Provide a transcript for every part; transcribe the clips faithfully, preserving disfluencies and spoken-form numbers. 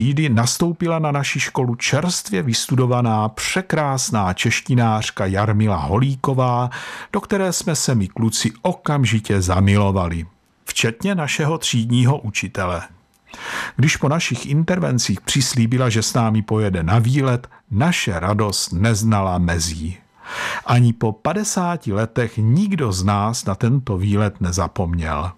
Jídy nastoupila na naši školu čerstvě vystudovaná překrásná češtinářka Jarmila Holíková, do které jsme se my kluci okamžitě zamilovali. Včetně našeho třídního učitele. Když po našich intervencích přislíbila, že s námi pojede na výlet, naše radost neznala mezí. Ani po padesáti letech nikdo z nás na tento výlet nezapomněl.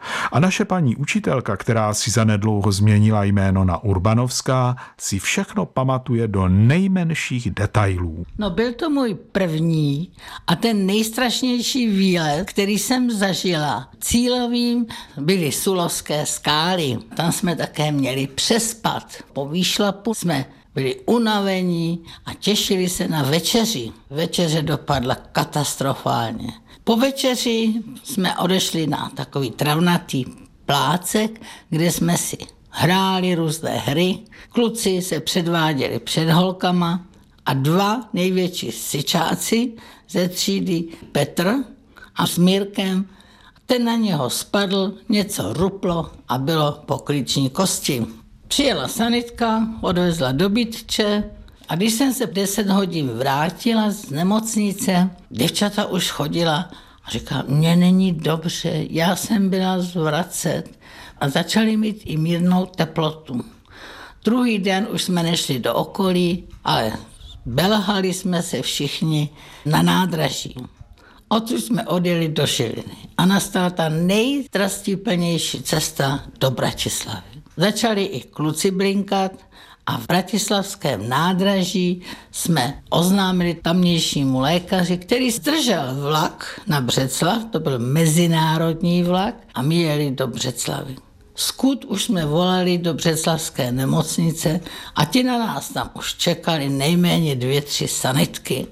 A naše paní učitelka, která si zanedlouho změnila jméno na Urbanovská, si všechno pamatuje do nejmenších detailů. No, byl to můj první a ten nejstrašnější výlet, který jsem zažila. Cílovým byly Sulovské skály. Tam jsme také měli přespat. Po výšlapu jsme byli unavení a těšili se na večeři. Večeře dopadla katastrofálně. Po večeři jsme odešli na takový travnatý plácek, kde jsme si hráli různé hry. Kluci se předváděli před holkama a dva největší syčáci ze třídy, Petr a s Mírkem, ten na něho spadl, něco ruplo a bylo po klíční kosti. Přijela sanitka, odvezla do bytče a když jsem se v deset hodin vrátila z nemocnice, děvčata už chodila a říkala, mně není dobře, já jsem byla zvracet a začali mít i mírnou teplotu. Druhý den už jsme nešli do okolí, ale belhali jsme se všichni na nádraží. Odtud jsme odjeli do Žiliny a nastala ta nejstrastiplnější cesta do Bratislavy. Začali i kluci blinkat a v bratislavském nádraží jsme oznámili tamnějšímu lékaři, který zdržel vlak na Břeclav, to byl mezinárodní vlak, a my jeli do Břeclavy. Skud už jsme volali do břeclavské nemocnice a ti na nás tam už čekali nejméně dvě, tři sanitky.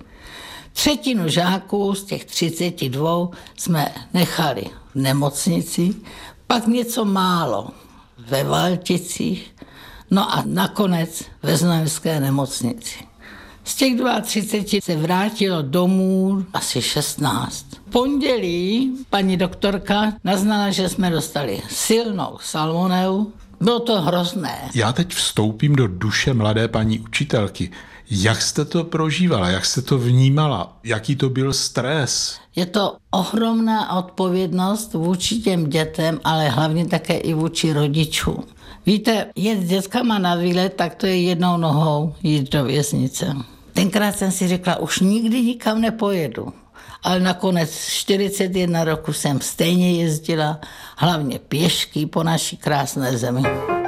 Třetinu žáků z těch třiceti dvou jsme nechali v nemocnici, pak něco málo ve Valticích, no a nakonec ve Znojemské nemocnici. Z těch třiceti dvou se vrátilo domů asi šestnáct. V pondělí paní doktorka naznala, že jsme dostali silnou salmonelu. Bylo to hrozné. Já teď vstoupím do duše mladé paní učitelky. Jak jste to prožívala, jak jste to vnímala, jaký to byl stres? Je to ohromná odpovědnost vůči těm dětem, ale hlavně také i vůči rodičům. Víte, jet s dětkama na výlet, tak to je jednou nohou jít do věznice. Tenkrát jsem si řekla, už nikdy nikam nepojedu. Ale nakonec čtyřicet jedna roku jsem stejně jezdila, hlavně pěšky po naší krásné zemi.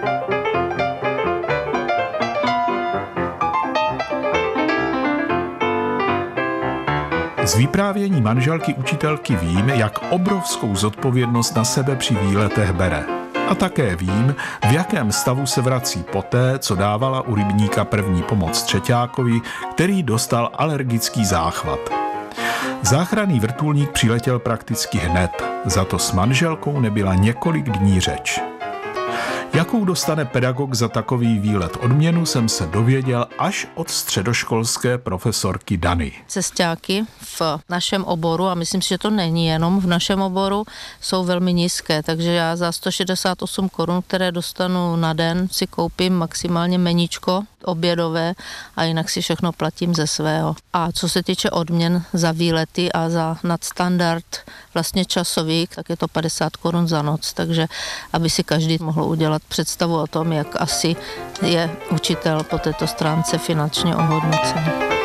Z vyprávění manželky učitelky vím, jak obrovskou zodpovědnost na sebe při výletech bere. A také vím, v jakém stavu se vrací poté, co dávala u rybníka první pomoc třeťákovi, který dostal alergický záchvat. Záchranný vrtulník přiletěl prakticky hned, za to s manželkou nebyla několik dní řeč. Jakou dostane pedagog za takový výlet odměnu, jsem se dověděl až od středoškolské profesorky Dany. Cesťáky v našem oboru, a myslím si, že to není jenom v našem oboru, jsou velmi nízké, takže já za sto šedesát osm korun, které dostanu na den, si koupím maximálně meníčko obědové a jinak si všechno platím ze svého. A co se týče odměn za výlety a za nadstandard vlastně časový, tak je to padesát korun za noc, takže aby si každý mohl udělat představu o tom, jak asi je učitel po této stránce finančně ohodnocen.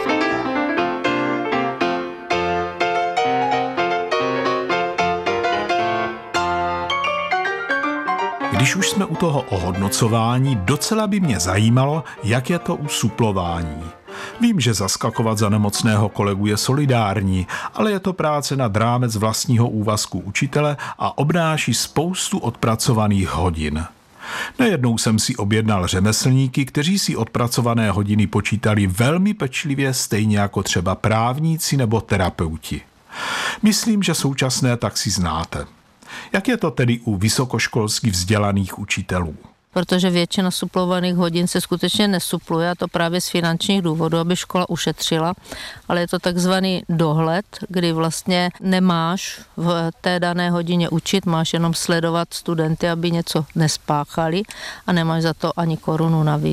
Když už jsme u toho ohodnocování, docela by mě zajímalo, jak je to u suplování. Vím, že zaskakovat za nemocného kolegu je solidární, ale je to práce nad rámec vlastního úvazku učitele a obnáší spoustu odpracovaných hodin. Nejednou jsem si objednal řemeslníky, kteří si odpracované hodiny počítali velmi pečlivě, stejně jako třeba právníci nebo terapeuti. Myslím, že současné taxi znáte. Jak je to tedy u vysokoškolsky vzdělaných učitelů? protože většina suplovaných hodin se skutečně nesupluje, a to právě z finančních důvodů, aby škola ušetřila, ale je to takzvaný dohled, kdy vlastně nemáš v té dané hodině učit, máš jenom sledovat studenty, aby něco nespáchali a nemáš za to ani korunu navíc.